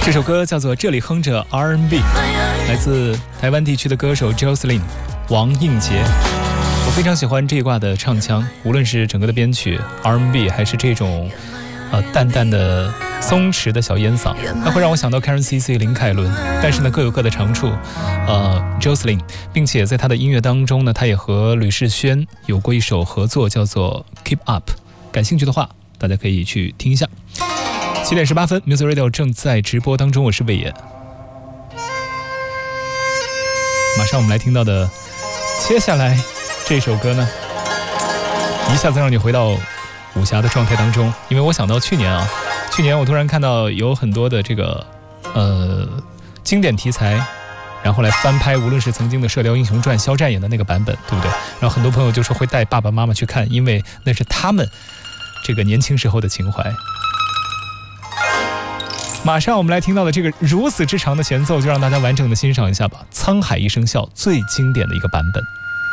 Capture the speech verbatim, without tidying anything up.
这首歌叫做《这里哼着 R and B》，来自台湾地区的歌手 Jocelyn 王映洁。我非常喜欢这一挂的唱腔，无论是整个的编曲 R and B 还是这种呃淡淡的松弛的小烟嗓，它会让我想到 Karen C C 林凯伦，但是呢各有各的长处。呃 Jocelyn， 并且在他的音乐当中呢，他也和吕士轩有过一首合作，叫做 Keep Up。感兴趣的话，大家可以去听一下。七点十八分 ，Music Radio 正在直播当中，我是魏野。马上我们来听到的接下来这首歌呢，一下子让你回到武侠的状态当中，因为我想到去年啊，去年我突然看到有很多的这个呃经典题材，然后来翻拍，无论是曾经的《射雕英雄传》肖战演的那个版本，对不对？然后很多朋友就说会带爸爸妈妈去看，因为那是他们这个年轻时候的情怀。马上我们来听到的这个如此之长的前奏，就让大家完整的欣赏一下吧。沧海一声笑最经典的一个版本。